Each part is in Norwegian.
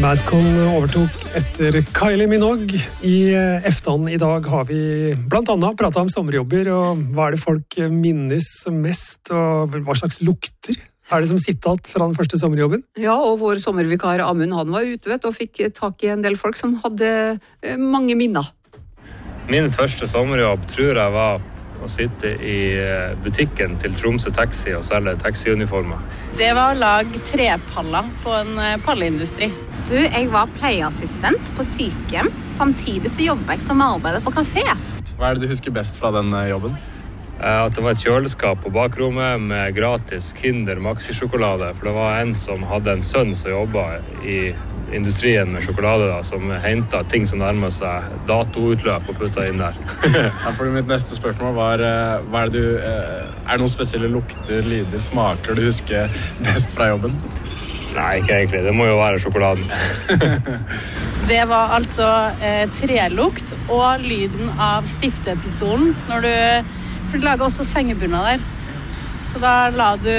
Madcon overtok etter Kylie Minogue. I Eftan I dag har vi blant annet pratet om sommerjobber, og hva det folk minnes mest, og hva slags lukter det som sitter alt fra den første sommerjobben? Ja, og vår sommervikar Amund, han var ute og fikk tak I en del folk som hadde mange minner. Min første sommerjobb tror jeg var å sitte I butikken til Tromsø Taxi og selge taxiuniformer. Det var å lage trepaller på en palleindustri. Du, jeg var pleieassistent på sykehjem. Samtidig så jobbet jeg som arbeider på kafé. Hva det du husker best fra den jobben? At det var et kjøleskap på bakrommet med gratis Kinder Maxi-sjokolade. For det var en som hadde en sønn som jobbet I industrien med sjokolade, da, som hentet ting som nærmer seg datoutløp og puttet inn der. Ja, for mitt neste spørsmål var, det noen spesielle lukter, lyder, smaker du husker best fra jobben? Nei, ikke egentlig. Det må jo være sjokoladen. Det var altså trelukt og lyden av stiftepistolen for du lager også sengebunner der. Så da la du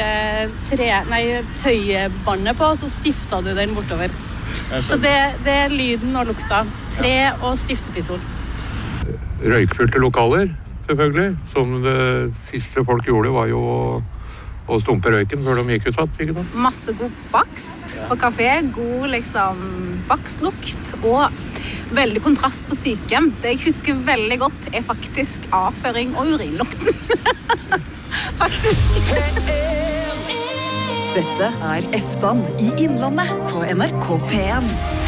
tøyebåndet på, og så stiftet du den bortover. Så det lyden og lukta. Tre og stiftepistol. Røykfylte lokaler, selvfølgelig. Som det siste folk gjorde var jo å stumpe røyken før de gikk ut att, ikke sant? Masse god bakst på kafé, god bakstlukt, og veldig kontrast på sykehjem. Det jeg husker veldig godt faktisk avføring og urinlukten. Faktisk. Dette Eftan I Innlandet på NRK P1.